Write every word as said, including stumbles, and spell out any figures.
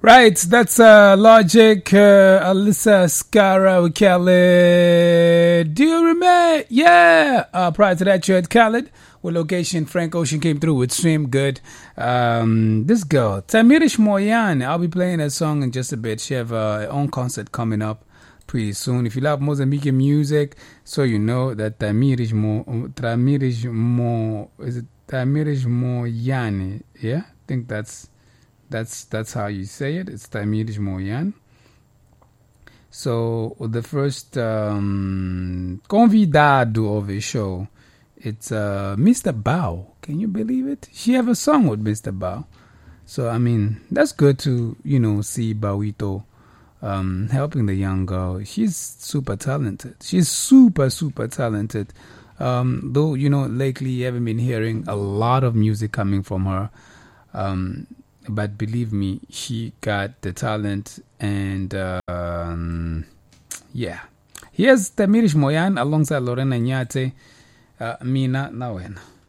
Right, that's uh, Logic, uh, Alyssa Scara with Khaled. Do you remember? Yeah. Uh, prior to that, you had Khaled with Location. Frank Ocean came through with Swim Good. Um, this girl, Tamirish Moyan. I'll be playing that song in just a bit. She have uh, her own concert coming up pretty soon. If you love Mozambican music, so you know that Tamirish Mo, Tamirish Mo, is it Tamirish Moyani? Yeah, I think that's. That's that's how you say it. It's Tamirish Moyan. So the first um, convidado of the show, it's uh, Mister Bao. Can you believe it? She have a song with Mister Bao. So I mean, that's good to you know see Bawito um, helping the young girl. She's super talented. She's super super talented. Um, though you know lately you haven't been hearing a lot of music coming from her. Um, But believe me, she got the talent, and uh, um, yeah. Here's Tamirish Moyan alongside Lorena Nyate. Uh, Mina Nawena.